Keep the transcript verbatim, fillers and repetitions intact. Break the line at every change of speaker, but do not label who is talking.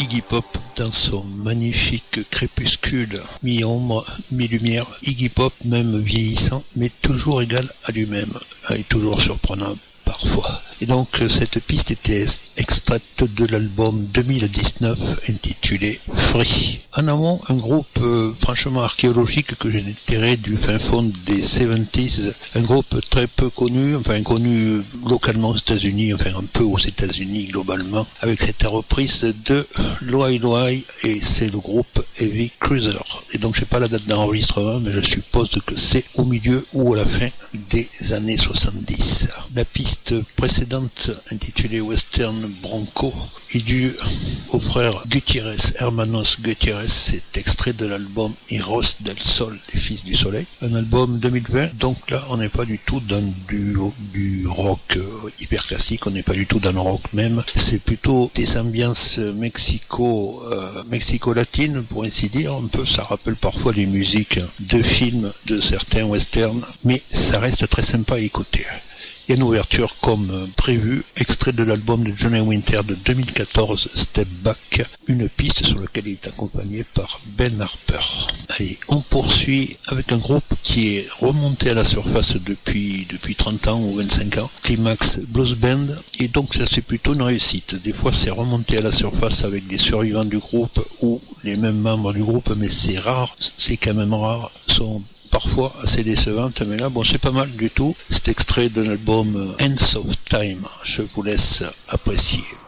Iggy Pop dans son magnifique crépuscule, mi-ombre, mi-lumière. Iggy Pop, même vieillissant, mais toujours égal à lui-même, et toujours surprenant parfois. Et donc cette piste était extraite de l'album deux mille dix-neuf intitulé Free. En amont, un groupe euh, franchement archéologique que j'ai déterré du fin fond des soixante-dix, un groupe très peu connu, enfin connu localement aux États-Unis, enfin un peu aux États-Unis globalement, avec cette reprise de Loai Loai, et c'est le groupe Heavy Cruiser. Et donc je sais pas la date d'enregistrement, mais je suppose que c'est au milieu ou à la fin des années soixante-dix. La piste précédente, intitulée Western Bronco, est due au frère Gutiérrez, Hermanos Gutiérrez. C'est extrait de l'album Heroes del Sol, des Fils du Soleil, un album deux mille vingt. Donc là, on n'est pas du tout dans du, du rock euh, hyper classique, on n'est pas du tout dans le rock même. C'est plutôt des ambiances mexico, euh, mexico-latines, pour ainsi dire. Un peu, ça rappelle parfois les musiques de films de certains westerns, mais ça reste très sympa à écouter. Il y a une ouverture comme prévu, extrait de l'album de Johnny Winter de deux mille quatorze, Step Back, une piste sur laquelle il est accompagné par Ben Harper. Allez, on poursuit avec un groupe qui est remonté à la surface depuis, depuis trente ans ou vingt-cinq ans, Climax Blues Band, et donc ça c'est plutôt une réussite. Des fois c'est remonté à la surface avec des survivants du groupe ou les mêmes membres du groupe, mais c'est rare, c'est quand même rare, sont parfois assez décevante, mais là bon c'est pas mal du tout. C'est extrait de l'album Ends of Time, je vous laisse apprécier.